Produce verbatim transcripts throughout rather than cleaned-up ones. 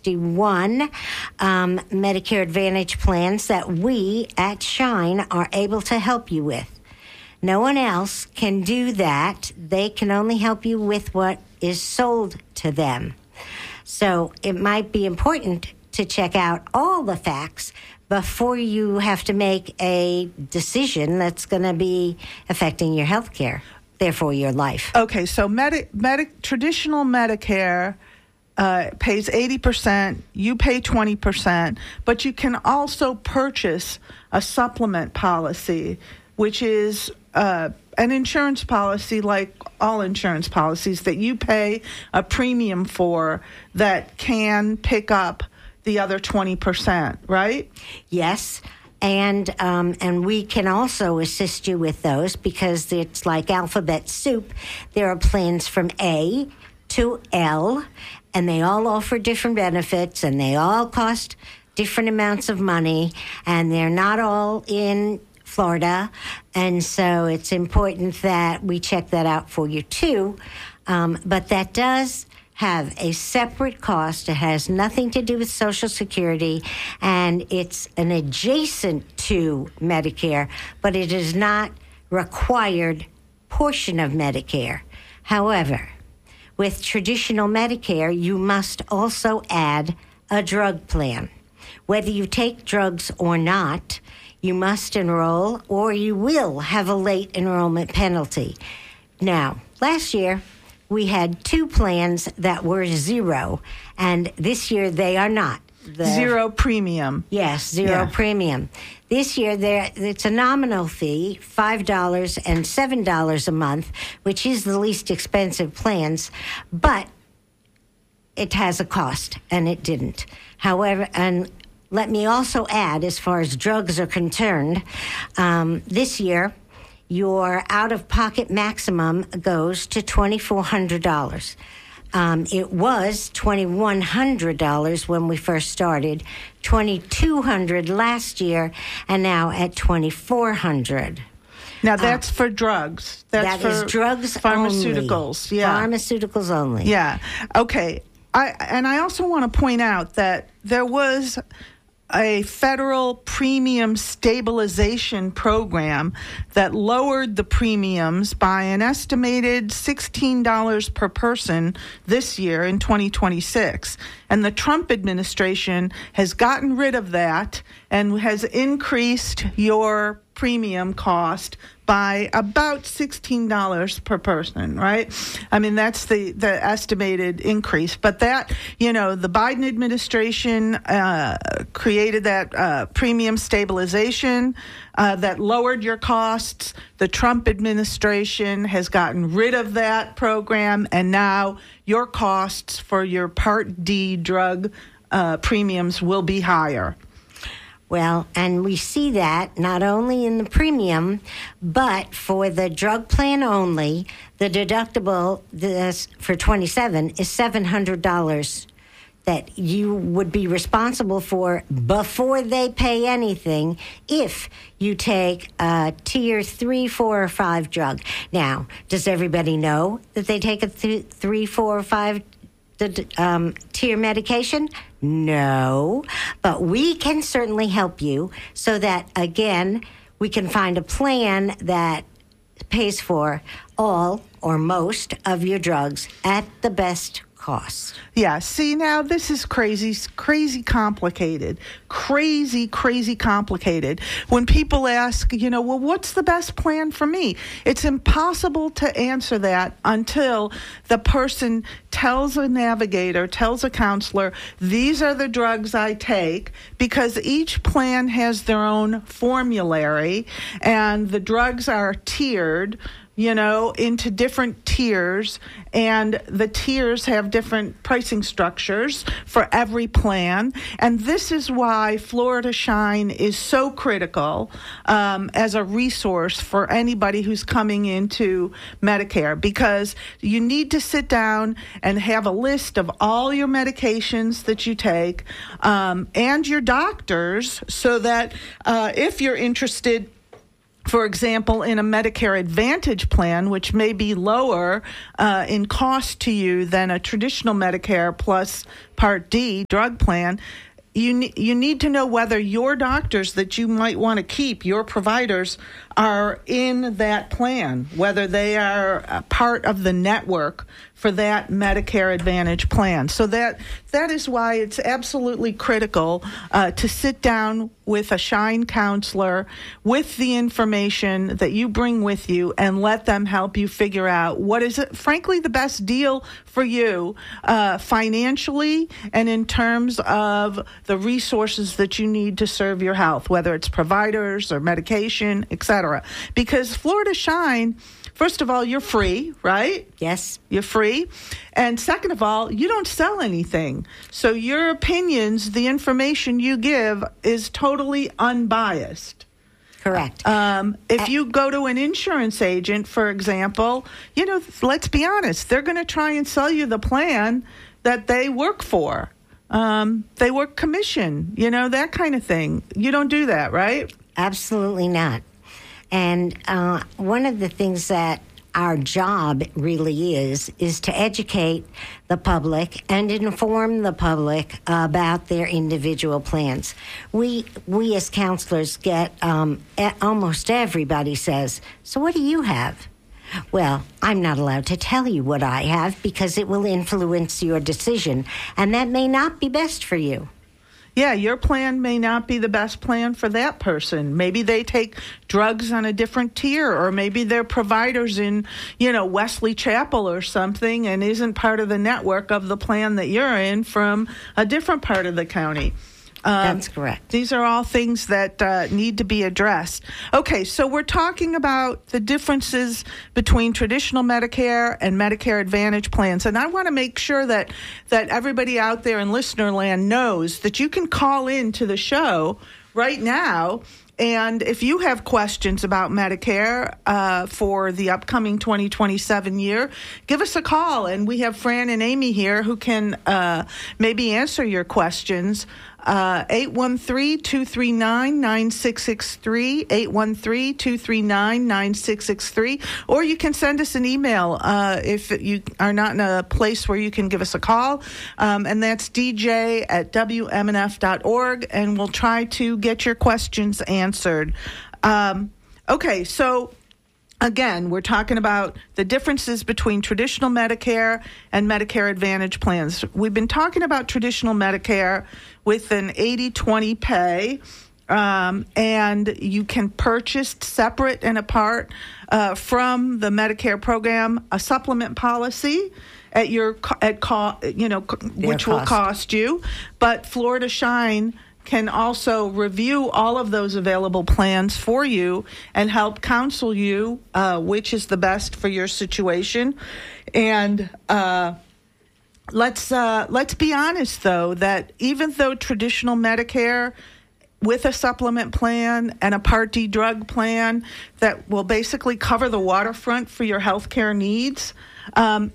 sixty-one um, Medicare Advantage plans that we at Shine are able to help you with. No one else can do that. They can only help you with what is sold to them. So it might be important to check out all the facts before you have to make a decision that's going to be affecting your health care, therefore your life. Okay, so Medi- Medi- traditional Medicare uh, pays eighty percent, you pay twenty percent, but you can also purchase a supplement policy, which is uh, an insurance policy like all insurance policies that you pay a premium for that can pick up the other twenty percent, right? Yes, and um, and we can also assist you with those because it's like alphabet soup. There are plans from A to L, and they all offer different benefits, and they all cost different amounts of money, and they're not all in Florida, and so it's important that we check that out for you too. Um, but that does have a separate cost. It has nothing to do with Social Security, and it's an adjacent to Medicare, but it is not required portion of Medicare. However, with traditional Medicare, you must also add a drug plan. Whether you take drugs or not, you must enroll or you will have a late enrollment penalty. Now, last year, we had two plans that were zero, and this year they are not. The, zero premium. Yes, zero yeah. premium. This year, there it's a nominal fee, five dollars and seven dollars a month, which is the least expensive plans, but it has a cost, and it didn't. However, and let me also add, as far as drugs are concerned, um, this year, your out-of-pocket maximum goes to twenty-four hundred dollars. Um, it was twenty-one hundred dollars when we first started, twenty-two hundred dollars last year, and now at twenty-four hundred dollars. Now, that's uh, for drugs. That's that for is drugs pharmaceuticals. only. Yeah. Pharmaceuticals only. Yeah. Okay. I And I also want to point out that there was a federal premium stabilization program that lowered the premiums by an estimated sixteen dollars per person this year in twenty twenty-six. And the Trump administration has gotten rid of that and has increased your premium cost by about sixteen dollars per person, right? I mean, that's the, the estimated increase. But that, you know, the Biden administration uh, created that uh, premium stabilization uh, that lowered your costs. The Trump administration has gotten rid of that program, and now your costs for your Part D drug uh, premiums will be higher. Well, and we see that not only in the premium, but for the drug plan only, the deductible this, for twenty-seven is seven hundred dollars that you would be responsible for before they pay anything if you take a tier three, four, or five drug. Now, does everybody know that they take a th- three, four, or five the um, tier medication? No, but we can certainly help you so that, again, we can find a plan that pays for all or most of your drugs at the best cost. Yeah, see, now this is crazy, crazy complicated, crazy, crazy complicated. When people ask, you know, well, what's the best plan for me? It's impossible to answer that until the person tells a navigator, tells a counselor, these are the drugs I take, because each plan has their own formulary, and the drugs are tiered, you know, into different tiers, and the tiers have different pricing structures for every plan. And this is why Florida Shine is so critical um, as a resource for anybody who's coming into Medicare, because you need to sit down and have a list of all your medications that you take um, and your doctors, so that uh, if you're interested For example, in a Medicare Advantage plan, which may be lower uh, in cost to you than a traditional Medicare plus Part D drug plan, you, ne- you need to know whether your doctors that you might want to keep, your providers, are in that plan, whether they are a part of the network for that Medicare Advantage plan. So that that is why it's absolutely critical uh, to sit down with a Shine counselor with the information that you bring with you and let them help you figure out what is, it, frankly, the best deal for you uh, financially and in terms of the resources that you need to serve your health, whether it's providers or medication, et cetera. Because Florida Shine, first of all, you're free, right? Yes. You're free. And second of all, you don't sell anything. So your opinions, the information you give is totally unbiased. Correct. Um, if you go to an insurance agent, for example, you know, let's be honest, they're going to try and sell you the plan that they work for. Um, they work commission, you know, that kind of thing. You don't do that, right? Absolutely not. And uh, one of the things that our job really is, is to educate the public and inform the public about their individual plans. We, we as counselors get, um, almost everybody says, so what do you have? Well, I'm not allowed to tell you what I have because it will influence your decision, and that may not be best for you. Yeah, your plan may not be the best plan for that person. Maybe they take drugs on a different tier, or maybe they're providers in, you know, Wesley Chapel or something and isn't part of the network of the plan that you're in from a different part of the county. Um, That's correct. These are all things that uh, need to be addressed. Okay, so we're talking about the differences between traditional Medicare and Medicare Advantage plans. And I want to make sure that, that everybody out there in listener land knows that you can call in to the show right now. And if you have questions about Medicare uh, for the upcoming twenty twenty-seven year, give us a call. And we have Fran and Amy here who can uh, maybe answer your questions. Uh, eight one three, two three nine, nine six six three, eight one three, two three nine, nine six six three, or you can send us an email uh, if you are not in a place where you can give us a call, um, and that's d j at w m n f dot org, and we'll try to get your questions answered. Um, okay, so again, we're talking about the differences between traditional Medicare and Medicare Advantage plans. We've been talking about traditional Medicare with an eighty twenty pay, um, and you can purchase separate and apart uh, from the Medicare program a supplement policy at your at co- you know which will cost you, but Florida Shine can also review all of those available plans for you and help counsel you uh, which is the best for your situation. And uh, let's uh, let's be honest, though, that even though traditional Medicare with a supplement plan and a Part D drug plan that will basically cover the waterfront for your healthcare needs, um,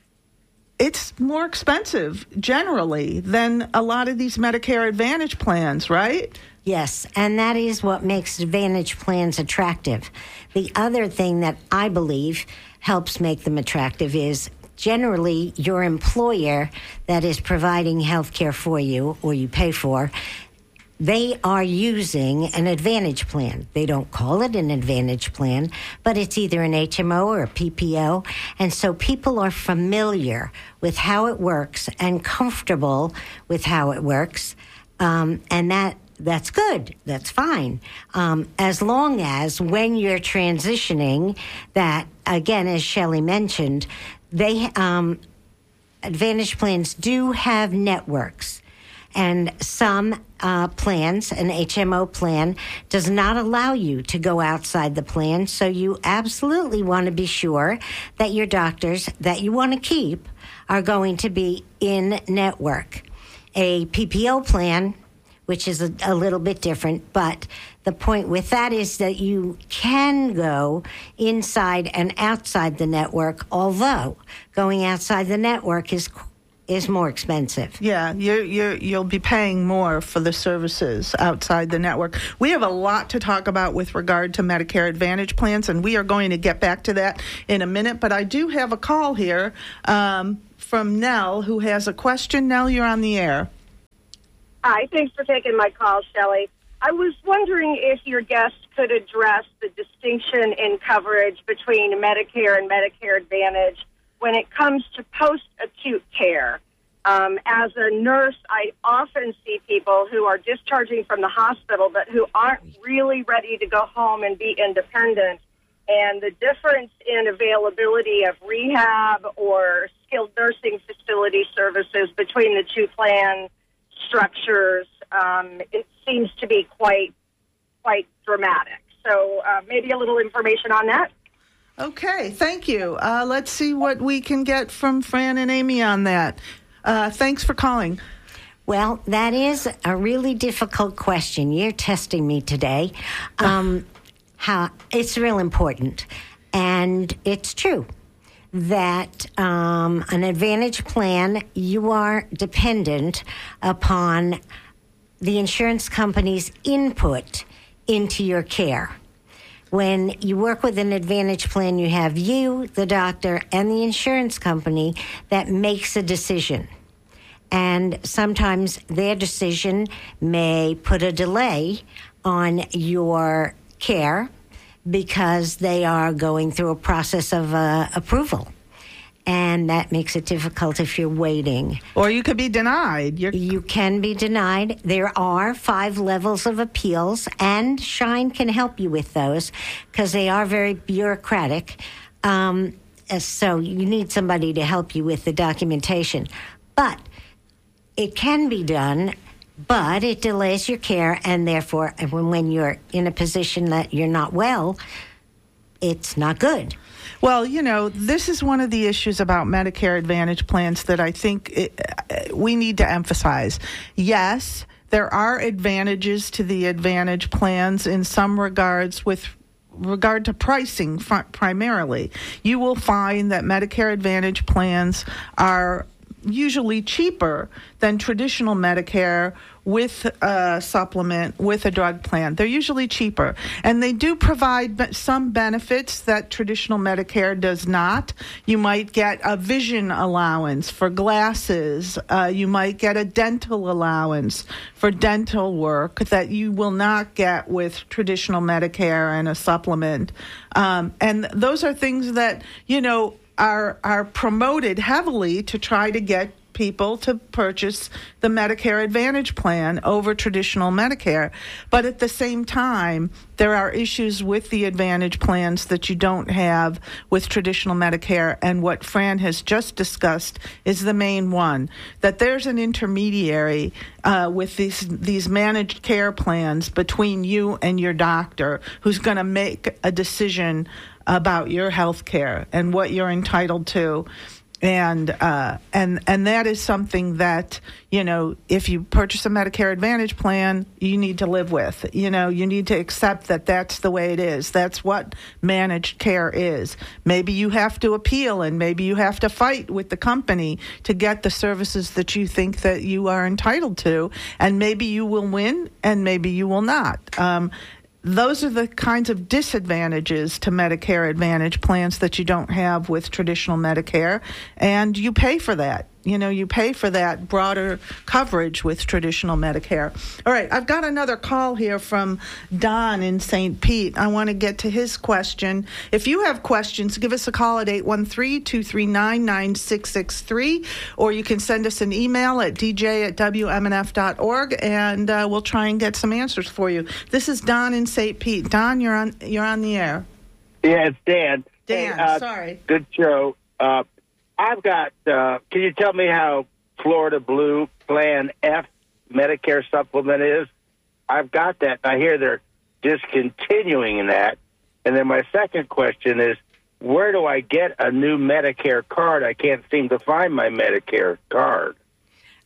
it's more expensive generally than a lot of these Medicare Advantage plans, right? Yes, and that is what makes Advantage plans attractive. The other thing that I believe helps make them attractive is generally your employer that is providing health care for you or you pay for, they are using an Advantage plan. They don't call it an Advantage plan, but it's either an H M O or a P P O. And so people are familiar with how it works and comfortable with how it works. Um, and that that's good. That's fine. Um, as long as when you're transitioning, that, again, as Shelley mentioned, they um, Advantage plans do have networks. And some uh, plans, an H M O plan, does not allow you to go outside the plan. So you absolutely want to be sure that your doctors that you want to keep are going to be in network. A P P O plan, which is a, a little bit different, but the point with that is that you can go inside and outside the network, although going outside the network is is more expensive. Yeah, you're, you're, you'll be paying more for the services outside the network. We have a lot to talk about with regard to Medicare Advantage plans, and we are going to get back to that in a minute. But I do have a call here um, from Nell, who has a question. Nell, you're on the air. Hi, thanks for taking my call, Shelley. I was wondering if your guest could address the distinction in coverage between Medicare and Medicare Advantage when it comes to post-acute care. Um, as a nurse, I often see people who are discharging from the hospital but who aren't really ready to go home and be independent. And the difference in availability of rehab or skilled nursing facility services between the two plan structures, um, it seems to be quite, quite dramatic. So uh, maybe a little information on that. Okay, thank you. Uh, let's see what we can get from Fran and Amy on that. Uh, thanks for calling. Well, that is a really difficult question. You're testing me today. Um, how it's real important, and it's true that um, an Advantage plan, you are dependent upon the insurance company's input into your care. When you work with an Advantage plan, you have you, the doctor, and the insurance company that makes a decision. And sometimes their decision may put a delay on your care because they are going through a process of uh, approval. And that makes it difficult if you're waiting. Or you could be denied. You're... You can be denied. There are five levels of appeals, and Shine can help you with those because they are very bureaucratic. Um, so you need somebody to help you with the documentation. But it can be done, but it delays your care, and therefore, when you're in a position that you're not well, it's not good. Well, you know, this is one of the issues about Medicare Advantage plans that I think it, we need to emphasize. Yes, there are advantages to the Advantage plans in some regards with regard to pricing primarily. You will find that Medicare Advantage plans are usually cheaper than traditional Medicare with a supplement, with a drug plan. They're usually cheaper. And they do provide some benefits that traditional Medicare does not. You might get a vision allowance for glasses. Uh, you might get a dental allowance for dental work that you will not get with traditional Medicare and a supplement. Um, and those are things that, you know, are are promoted heavily to try to get people to purchase the Medicare Advantage plan over traditional Medicare. But at the same time, there are issues with the Advantage plans that you don't have with traditional Medicare. And what Fran has just discussed is the main one, that there's an intermediary uh, with these, these managed care plans between you and your doctor who's going to make a decision about your health care and what you're entitled to. And uh, and and that is something that, you know, if you purchase a Medicare Advantage plan, you need to live with. You know, you need to accept that that's the way it is. That's what managed care is. Maybe you have to appeal, and maybe you have to fight with the company to get the services that you think that you are entitled to. And maybe you will win, and maybe you will not. Um, Those are the kinds of disadvantages to Medicare Advantage plans that you don't have with traditional Medicare, and you pay for that. You know, you pay for that broader coverage with traditional Medicare. All right, I've got another call here from Don in Saint Pete. I want to get to his question. If you have questions, give us a call at eight one three, two three nine, nine six six three, or you can send us an email at d j at w m n f dot org, and uh, we'll try and get some answers for you. This is Don in Saint Pete. Don, you're on, you're on the air. Yeah, it's Dan. Dan, hey, uh, sorry. Good show. Uh, I've got, uh, can you tell me how Florida Blue Plan F Medicare supplement is? I've got that. I hear they're discontinuing that. And then my second question is, where do I get a new Medicare card? I can't seem to find my Medicare card.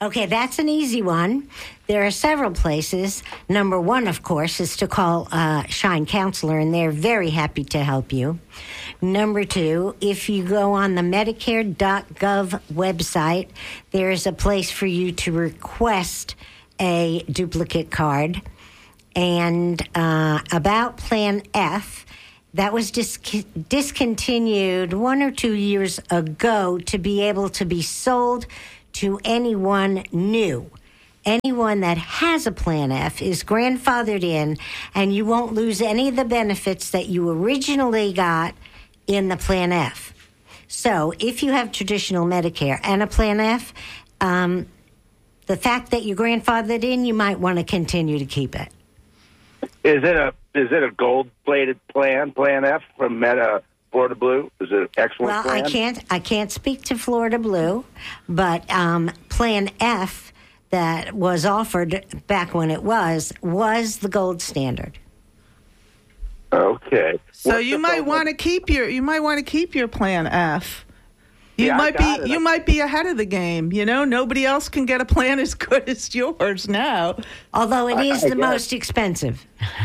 Okay, that's an easy one. There are several places. Number one, of course, is to call uh, Shine Counselor, and they're very happy to help you. Number two, if you go on the Medicare dot gov website, there is a place for you to request a duplicate card. And uh, about Plan F, that was dis- discontinued one or two years ago to be able to be sold to anyone new. Anyone that has a Plan F is grandfathered in, and you won't lose any of the benefits that you originally got in the Plan F. So if you have traditional Medicare and a Plan F, um, the fact that you're grandfathered in, you might want to continue to keep it. Is it a is it a gold-plated plan, Plan F from Meta Florida Blue? Is it an excellent well, plan? Well, I can't I can't speak to Florida Blue, but um, Plan F that was offered back when it was was the gold standard. Okay. So What's you the might phone want to keep your you might want to keep your Plan F. You Yeah, I might got be it. you might be ahead of the game. You know, nobody else can get a plan as good as yours now. Although it I- is I the guess. most expensive.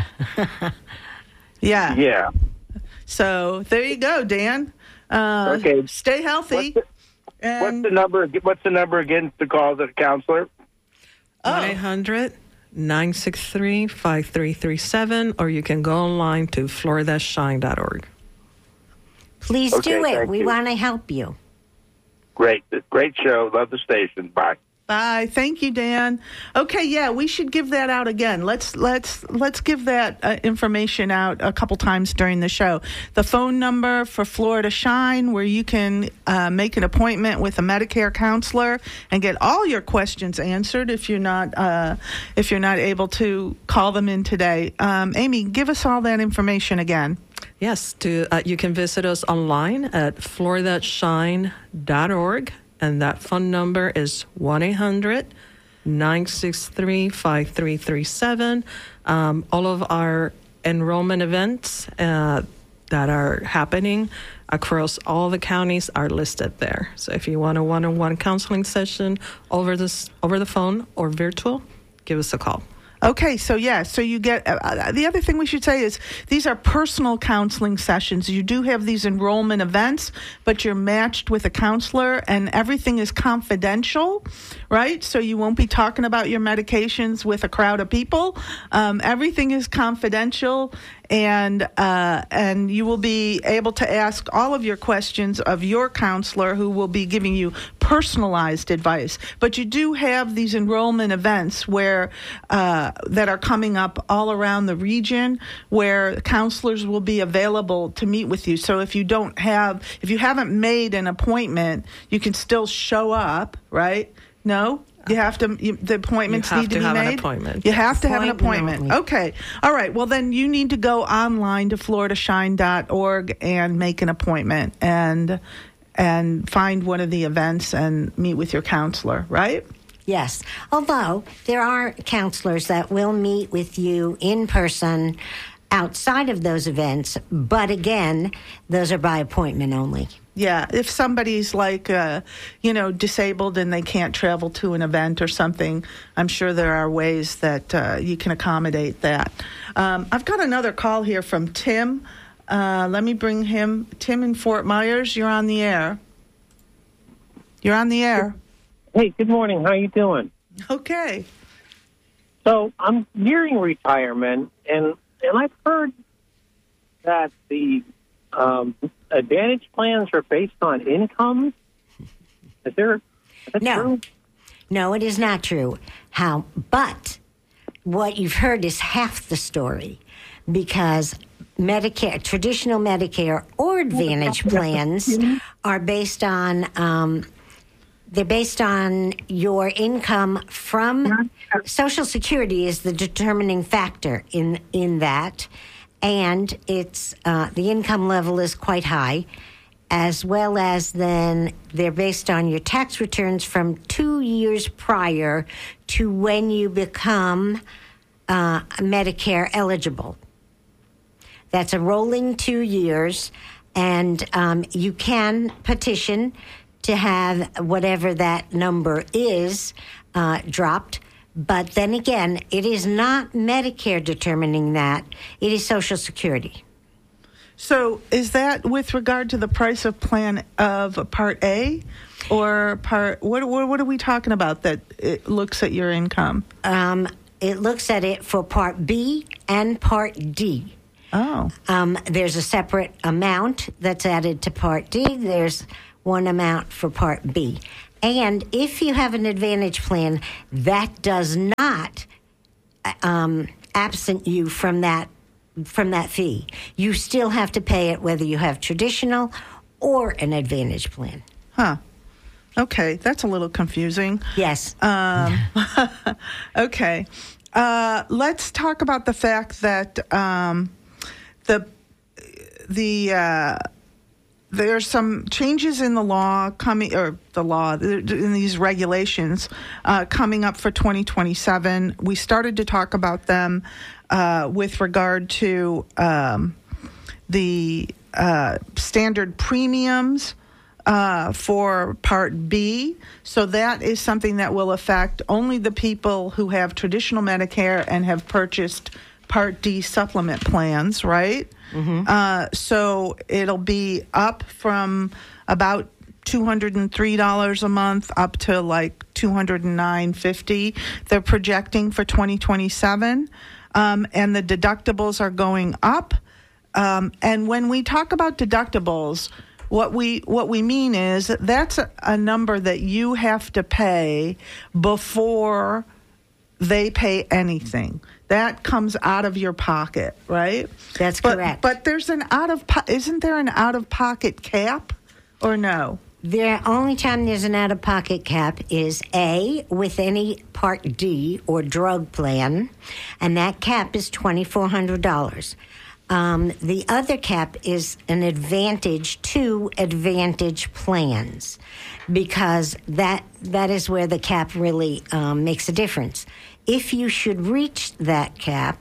Yeah. Yeah. So there you go, Dan. Uh, Okay. Stay healthy. What's the, and what's the number? What's the number again to call the counselor? Oh. one eight hundred nine six three five three three seven, or you can go online to florida shine dot org. Please Okay, do it. thank We you. want to help you. Great. Great show. Love the station. Bye. Bye. Thank you, Dan. Okay, yeah, we should give that out again. Let's let's let's give that uh, information out a couple times during the show. The phone number for Florida Shine, where you can uh, make an appointment with a Medicare counselor and get all your questions answered if you're not uh, if you're not able to call them in today. Um, Amy, give us all that information again. Yes, to uh, you can visit us online at florida shine dot org, and that phone number is one eight hundred nine six three five three three seven. Um, all of our enrollment events uh, that are happening across all the counties are listed there. So if you want a one-on-one counseling session over this over the phone or virtual, give us a call. Okay, so yeah, so you get, uh, the other thing we should say is these are personal counseling sessions. You do have these enrollment events, but you're matched with a counselor and everything is confidential, right? So you won't be talking about your medications with a crowd of people. Um, everything is confidential, and uh, and you will be able to ask all of your questions of your counselor, who will be giving you personalized advice. But you do have these enrollment events where uh, that are coming up all around the region, where counselors will be available to meet with you. So if you don't have, if you haven't made an appointment, you can still show up, right? No? You have to, you, the appointments You have need to, to be have made? an appointment. You have to have an Appointment appointment. only. Okay. All right. Well, then you need to go online to florida shine dot org and make an appointment and and find one of the events and meet with your counselor, right? Yes. Although there are counselors that will meet with you in person outside of those events, but again, those are by appointment only. Yeah, if somebody's like, uh, you know, disabled and they can't travel to an event or something, I'm sure there are ways that uh, you can accommodate that. Um, I've got another call here from Tim. Uh, let me bring him. Tim in Fort Myers, you're on the air. You're on the air. Hey, good morning. How you doing? Okay. So I'm nearing retirement, and and I've heard that the um, Advantage plans are based on income. Is there? Is that No. true? No, it is not true. How? But what you've heard is half the story, because Medicare, traditional Medicare or Advantage plans are based on um, they're based on your income from Social Security is the determining factor in in that, and it's uh, the income level is quite high, as well as then they're based on your tax returns from two years prior to when you become uh, Medicare eligible. That's a rolling two years, and um, you can petition to have whatever that number is uh, dropped. But then again, it is not Medicare determining that. It is Social Security. So is that with regard to the price of plan of Part A or Part, what, what, what are we talking about that it looks at your income? Um, it looks at it for Part B and Part D. Oh. Um, there's a separate amount that's added to Part D. There's one amount for Part B. And if you have an Advantage plan, that does not um, absent you from that from that fee. You still have to pay it whether you have traditional or an Advantage plan. Huh. Okay, that's a little confusing. Yes. Um, okay. Uh, let's talk about the fact that um, the the uh, there's some changes in the law coming, or the law in these regulations uh, coming up for twenty twenty-seven. We started to talk about them uh, with regard to um, the uh, standard premiums uh, for Part B. So that is something that will affect only the people who have traditional Medicare and have purchased Part D supplement plans, right? Mm-hmm. Uh, so it'll be up from about two hundred three dollars a month up to like two hundred nine dollars and fifty cents. They're projecting for twenty twenty-seven, um, and the deductibles are going up. Um, and when we talk about deductibles, what we what we mean is that that's a, a number that you have to pay before they pay anything. That comes out of your pocket, right? That's but, correct. But there's an out of po- isn't there an out of pocket cap, or no? The only time there's an out of pocket cap is A, with any Part D or drug plan, and that cap is twenty-four hundred dollars. Um, the other cap is an Advantage to Advantage plans, because that that is where the cap really um, makes a difference. If you should reach that cap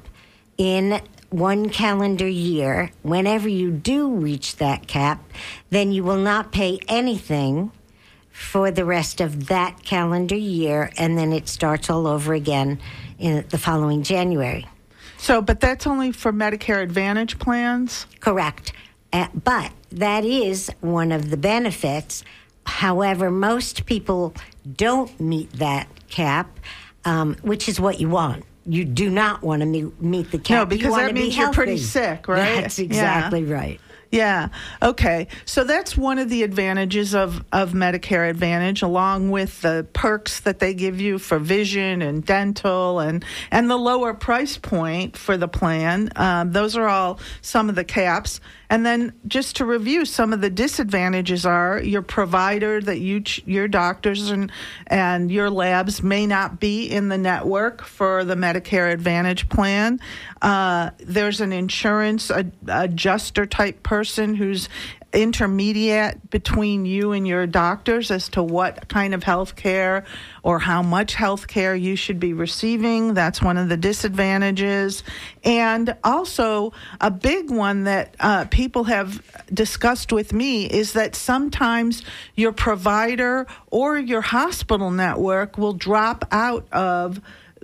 in one calendar year, whenever you do reach that cap, then you will not pay anything for the rest of that calendar year, and then it starts all over again in the following January. So, but that's only for Medicare Advantage plans? Correct. Uh, but that is one of the benefits. However, most people don't meet that cap, um, which is what you want. You do not want to meet, meet the cap. No, because you want that to means be you're pretty healthy. sick, right? That's exactly yeah. right. Yeah. Okay. So that's one of the advantages of, of Medicare Advantage, along with the perks that they give you for vision and dental and, and the lower price point for the plan. Um, those are all some of the caps. And then just to review, some of the disadvantages are your provider that you, ch- your doctors and, and your labs may not be in the network for the Medicare Advantage plan. Uh, there's an insurance ad- adjuster type person who's intermediate between you and your doctors as to what kind of health care or how much health care you should be receiving. That's one of the disadvantages. And also a big one that uh, people have discussed with me is that sometimes your provider or your hospital network will drop out of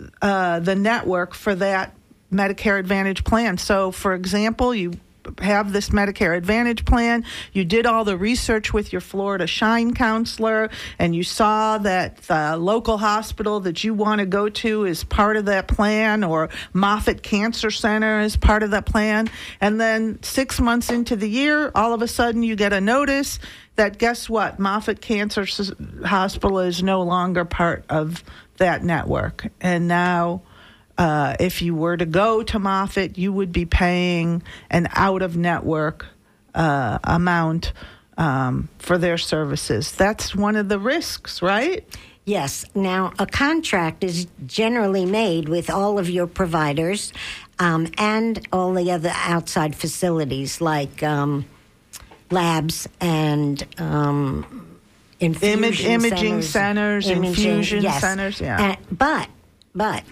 uh, the network for that Medicare Advantage plan. So, for example, you have this Medicare Advantage plan, you did all the research with your Florida Shine counselor, and you saw that the local hospital that you want to go to is part of that plan, or Moffitt Cancer Center is part of that plan, and then six months into the year, all of a sudden you get a notice that, guess what, Moffitt Cancer Hospital is no longer part of that network, and now Uh, if you were to go to Moffitt, you would be paying an out-of-network uh, amount um, for their services. That's one of the risks, right? Yes. Now, a contract is generally made with all of your providers um, and all the other outside facilities like um, labs and um, infusion Image, imaging centers, centers, imaging, infusion yes. centers, yeah. Uh, but, but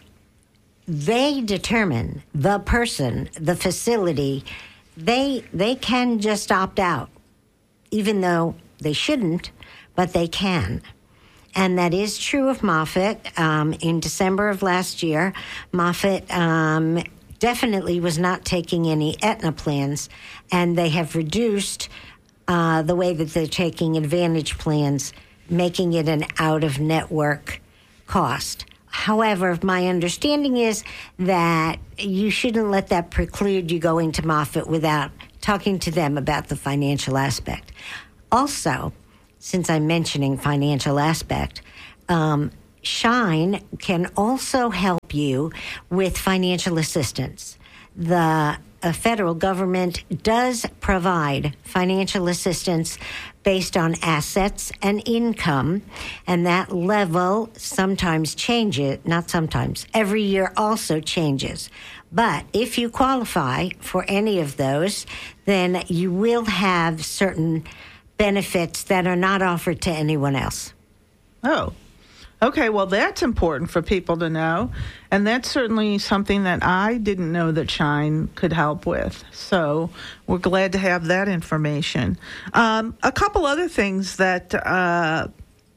they determine, the person, the facility, they they can just opt out, even though they shouldn't, but they can. and that is true of Moffitt. Um, in December of last year, Moffitt um, definitely was not taking any Aetna plans, and they have reduced uh, the way that they're taking Advantage plans, making it an out-of-network cost. However, my understanding is that you shouldn't let that preclude you going to Moffitt without talking to them about the financial aspect. Also, since I'm mentioning financial aspect, um, Shine can also help you with financial assistance. The uh, federal government does provide financial assistance based on assets and income, and that level sometimes changes, not sometimes, every year also changes. But if you qualify for any of those, then you will have certain benefits that are not offered to anyone else. Oh, okay. Well, that's important for people to know. And that's certainly something that I didn't know that Shine could help with. So we're glad to have that information. Um, a couple other things that uh,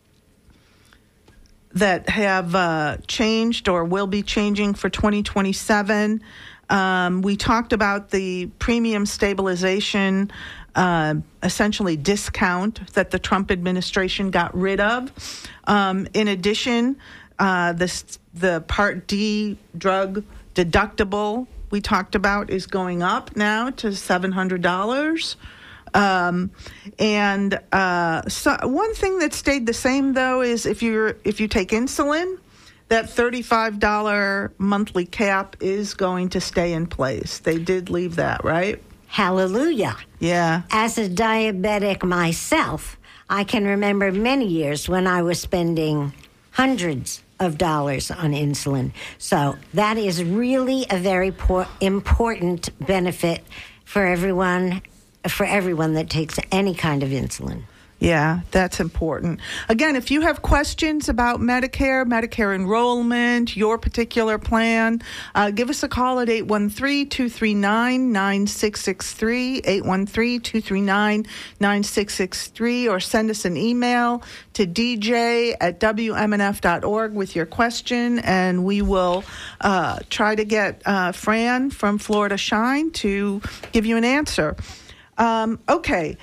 that have uh, changed or will be changing for twenty twenty-seven. Um, we talked about the premium stabilization Uh, essentially discount that the Trump administration got rid of. Um, in addition, uh, this, the Part D drug deductible we talked about is going up now to seven hundred dollars. Um, and uh, so one thing that stayed the same, though, is if you're if you take insulin, that thirty-five dollars monthly cap is going to stay in place. They did leave that, right? Hallelujah. Yeah. As a diabetic myself, I can remember many years when I was spending hundreds of dollars on insulin. So that is really a very por- important benefit for everyone, for everyone that takes any kind of insulin. Yeah, that's important. Again, if you have questions about Medicare, Medicare enrollment, your particular plan, uh, give us a call at eight one three, two three nine, nine six six three, eight one three, two three nine, nine six six three, or send us an email to d j at w m n f dot org with your question, and we will uh, try to get uh, Fran from Florida Shine to give you an answer. Um, okay.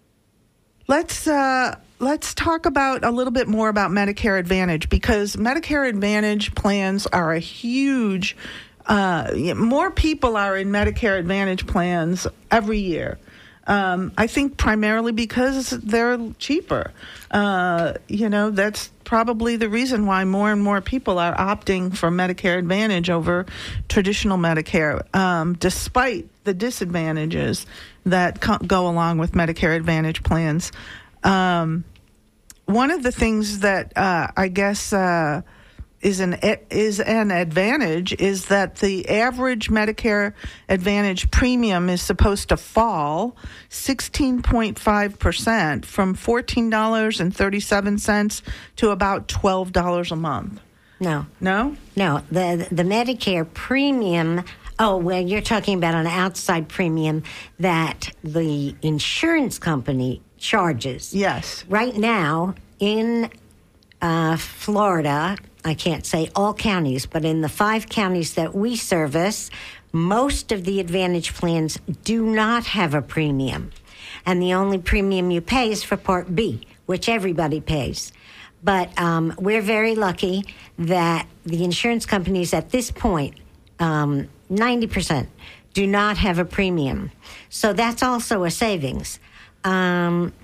Let's uh, let's talk about a little bit more about Medicare Advantage, because Medicare Advantage plans are a huge. Uh, more people are in Medicare Advantage plans every year. Um, I think primarily because they're cheaper. Uh, you know, that's probably the reason why more and more people are opting for Medicare Advantage over traditional Medicare, um, despite the disadvantages that co- go along with Medicare Advantage plans. Um, one of the things that uh, I guess uh, is an is an advantage is that the average Medicare Advantage premium is supposed to fall sixteen point five percent from fourteen dollars and thirty-seven cents to about twelve dollars a month. No. No? No. The, the Medicare premium... Oh, well, you're talking about an outside premium that the insurance company charges. Yes. Right now, in uh, Florida, I can't say all counties, but in the five counties that we service, most of the Advantage plans do not have a premium. And the only premium you pay is for Part B, which everybody pays. But um, we're very lucky that the insurance companies at this point, um, ninety percent, do not have a premium. So that's also a savings. Um,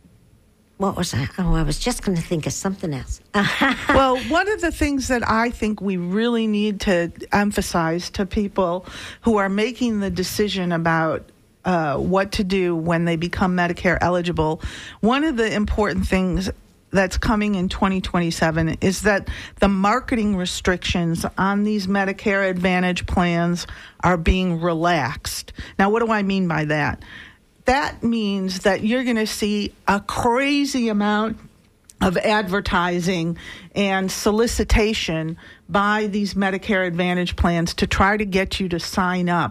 what was I? Oh, I was just going to think of something else. Well, one of the things that I think we really need to emphasize to people who are making the decision about uh, what to do when they become Medicare eligible, one of the important things that's coming in twenty twenty-seven is that the marketing restrictions on these Medicare Advantage plans are being relaxed. Now, what do I mean by that? That means that you're going to see a crazy amount of advertising and solicitation by these Medicare Advantage plans to try to get you to sign up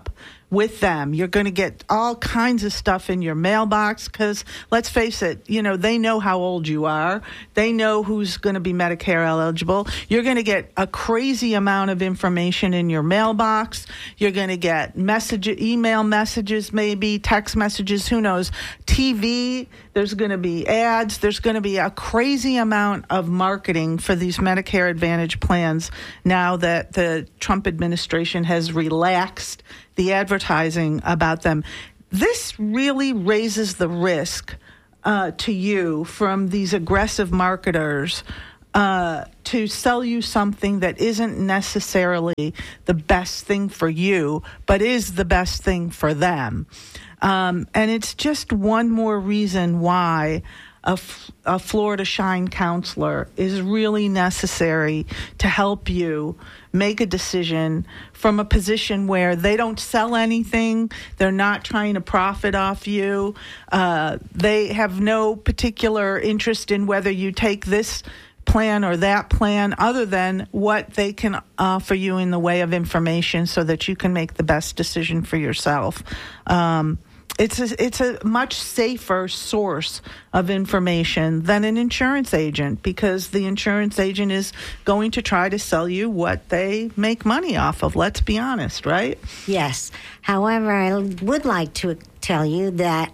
with them. You're going to get all kinds of stuff in your mailbox because, let's face it, you know, they know how old you are. They know who's going to be Medicare eligible. You're going to get a crazy amount of information in your mailbox. You're going to get message, email messages, maybe text messages, who knows, T V. There's going to be ads. There's going to be a crazy amount of marketing for these Medicare Advantage plans now that the Trump administration has relaxed the advertising about them. This really raises the risk uh, to you from these aggressive marketers uh, to sell you something that isn't necessarily the best thing for you, but is the best thing for them. Um, and it's just one more reason why a, F- a Florida Shine counselor is really necessary to help you make a decision from a position where they don't sell anything. They're not trying to profit off you. Uh, they have no particular interest in whether you take this plan or that plan other than what they can offer you in the way of information so that you can make the best decision for yourself. Um, It's a, it's a much safer source of information than an insurance agent because the insurance agent is going to try to sell you what they make money off of. Let's be honest, right? Yes. However, I would like to tell you that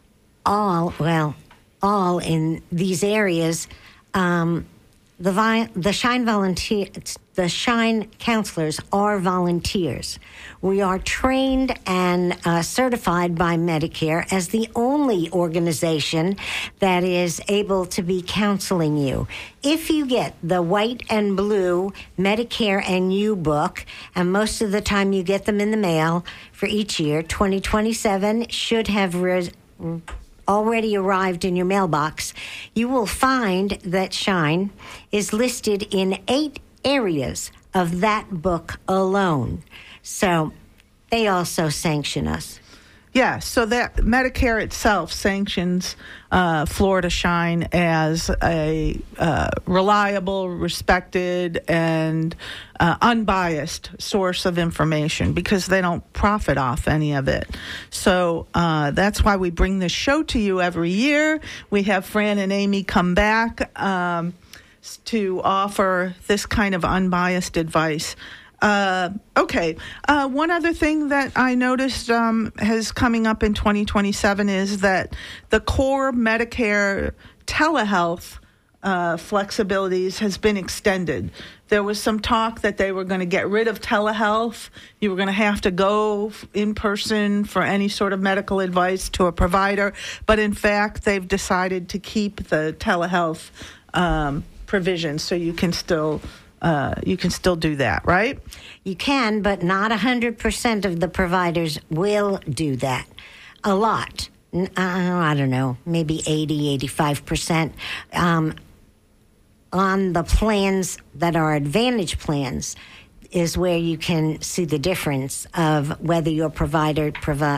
all, well, all in these areas, um, the vi- the Shine volunteer, the Shine counselors are volunteers. We are trained and uh, certified by Medicare as the only organization that is able to be counseling you. If you get the white and blue Medicare and You book, and most of the time you get them in the mail for each year, twenty twenty-seven should have res- already arrived in your mailbox, you will find that Shine is listed in eight areas of that book alone. So they also sanction us. Yeah, so that Medicare itself sanctions uh, Florida Shine as a uh, reliable, respected, and uh, unbiased source of information because they don't profit off any of it. So uh, that's why we bring this show to you every year. We have Fran and Amy come back um, to offer this kind of unbiased advice. Uh, okay. Uh, one other thing that I noticed um, has coming up in twenty twenty-seven is that the core Medicare telehealth uh, flexibilities has been extended. There was some talk that they were going to get rid of telehealth. You were going to have to go in person for any sort of medical advice to a provider. But in fact, they've decided to keep the telehealth um, provision so you can still Uh, you can still do that, right? You can, but not one hundred percent of the providers will do that. A lot. Uh, I don't know, maybe eighty, eighty-five percent. Um, on the plans that are Advantage plans is where you can see the difference of whether your provider provi-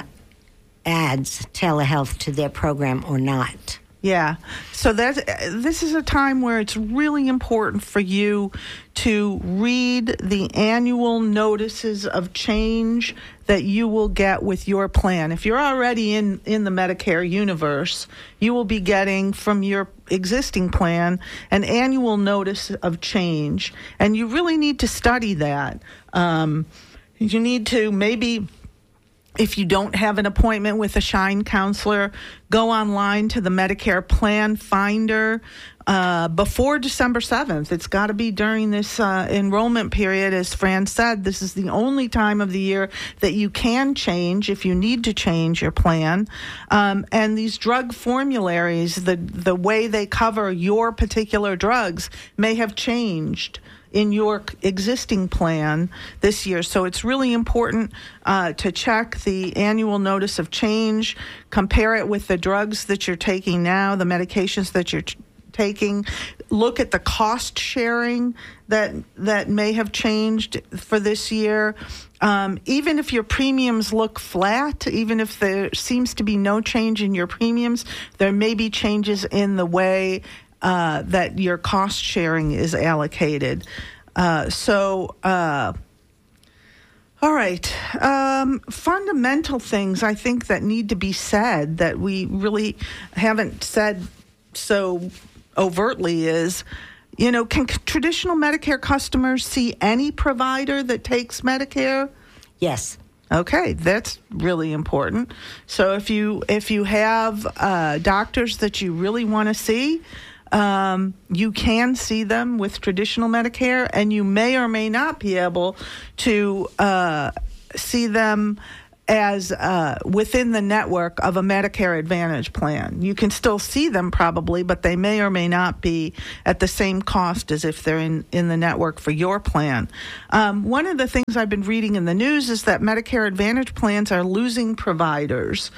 adds telehealth to their program or not. Yeah. So that this is a time where it's really important for you to read the annual notices of change that you will get with your plan. If you're already in, in the Medicare universe, you will be getting from your existing plan an annual notice of change. And you really need to study that. Um, you need to maybe... If you don't have an appointment with a Shine counselor, go online to the Medicare Plan Finder uh, before December seventh. It's got to be during this uh, enrollment period. As Fran said, this is the only time of the year that you can change if you need to change your plan. Um, and these drug formularies, the, the way they cover your particular drugs may have changed in your existing plan this year. So it's really important uh, to check the annual notice of change, compare it with the drugs that you're taking now, the medications that you're t- taking, look at the cost sharing that that may have changed for this year. Um, even if your premiums look flat, even if there seems to be no change in your premiums, there may be changes in the way Uh, that your cost sharing is allocated. Uh, so uh, All right. Um, fundamental things I think that need to be said that we really haven't said so overtly is, you know, can c- traditional Medicare customers see any provider that takes Medicare? Yes. Okay, that's really important. So if you if you have uh, doctors that you really want to see, um, you can see them with traditional Medicare, and you may or may not be able to uh, see them as uh, within the network of a Medicare Advantage plan. You can still see them probably, but they may or may not be at the same cost as if they're in, in the network for your plan. Um, one of the things I've been reading in the news is that Medicare Advantage plans are losing providers.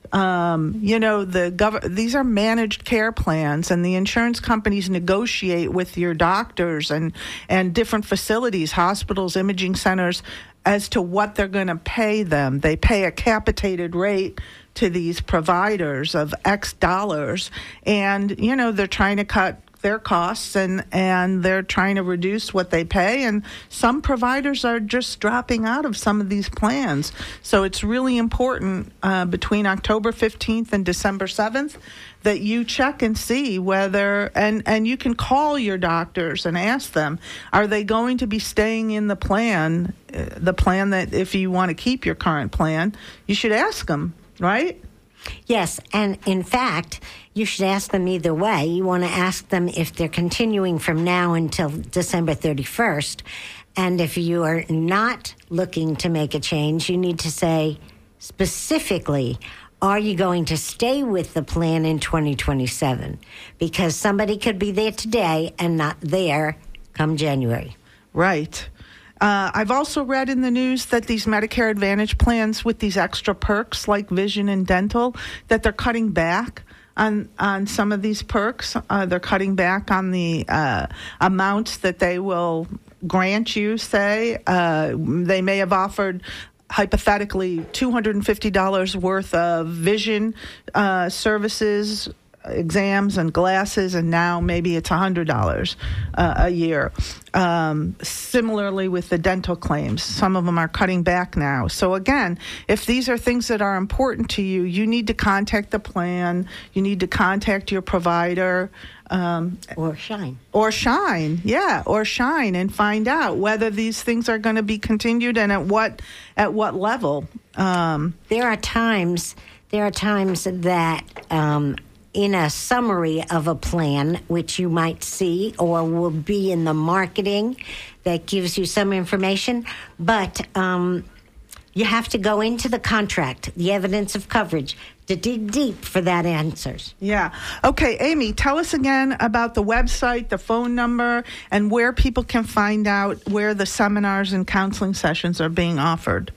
Um, you know, the gov- these are managed care plans, and the insurance companies negotiate with your doctors and, and different facilities, hospitals, imaging centers, as to what they're going to pay them. They pay a capitated rate to these providers of X dollars, and, you know, they're trying to cut their costs, and, and they're trying to reduce what they pay, and some providers are just dropping out of some of these plans. So it's really important uh, between October fifteenth and December seventh that you check and see whether, and, and you can call your doctors and ask them, are they going to be staying in the plan, uh, the plan that if you want to keep your current plan, you should ask them, right? Yes, and in fact, you should ask them either way. You want to ask them if they're continuing from now until December thirty-first. And if you are not looking to make a change, you need to say specifically, are you going to stay with the plan in twenty twenty-seven? Because somebody could be there today and not there come January. Right. Uh, I've also read in the news that these Medicare Advantage plans with these extra perks like vision and dental, that they're cutting back on on some of these perks. Uh, they're cutting back on the uh, amounts that they will grant you, say. Uh, they may have offered, hypothetically, two hundred fifty dollars worth of vision uh, services, exams and glasses, and now maybe it's one hundred dollars uh, a year. Um, similarly with the dental claims, some of them are cutting back now. So again, if these are things that are important to you, you need to contact the plan, you need to contact your provider. Um, or Shine. Or Shine, yeah, or Shine, and find out whether these things are going to be continued and at what at what level. Um, there are times, there are times that um, in a summary of a plan, which you might see or will be in the marketing that gives you some information, but um, you have to go into the contract, the evidence of coverage, to dig deep for that answers. Yeah. Okay, Amy, tell us again about the website, the phone number, and where people can find out where the seminars and counseling sessions are being offered.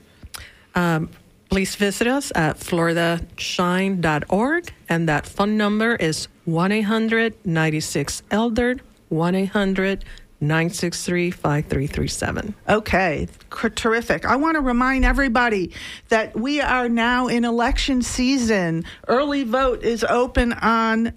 Um, Please visit us at florida shine dot org, and that phone number is one eight hundred nine six elder, one eight hundred nine six three five three three seven. Okay, C- terrific. I want to remind everybody that we are now in election season. Early vote is open on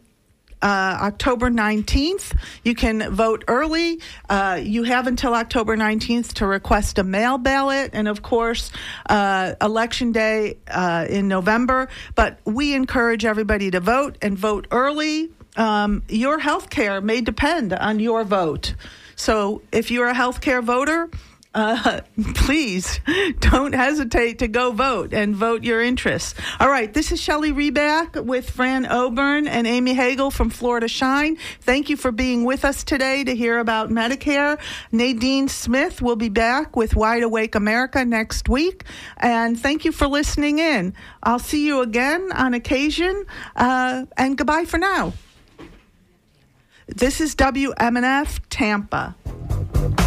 Uh, October nineteenth. You can vote early. Uh, you have until October nineteenth to request a mail ballot, and of course, uh, Election Day uh, in November. But we encourage everybody to vote and vote early. Um, your health care may depend on your vote. So if you're a health care voter, Uh, please don't hesitate to go vote and vote your interests. All right, this is Shelley Reback with Fran Oburn and Amy Hagel from Florida Shine. Thank you for being with us today to hear about Medicare. Nadine Smith will be back with Wide Awake America next week. And thank you for listening in. I'll see you again on occasion. Uh, and goodbye for now. This is W M N F Tampa.